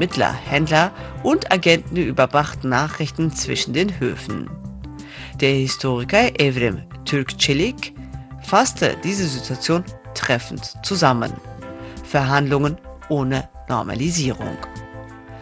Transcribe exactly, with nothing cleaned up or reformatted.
Vermittler, Händler und Agenten überbrachten Nachrichten zwischen den Höfen. Der Historiker Evrim Türkçelik fasste diese Situation treffend zusammen: Verhandlungen ohne Normalisierung.